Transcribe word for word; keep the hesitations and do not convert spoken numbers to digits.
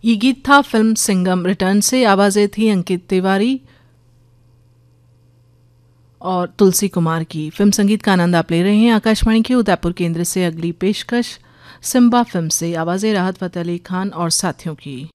ये गीत था फिल्म सिंघम रिटर्न से। आवाज़ें थी अंकित तिवारी और तुलसी कुमार की। फिल्म संगीत का आनंद आप ले रहे हैं आकाशवाणी के उदयपुर केंद्र से। अगली पेशकश सिम्बा फिल्म से। आवाज़ें राहत फ़तेह अली खान और साथियों की।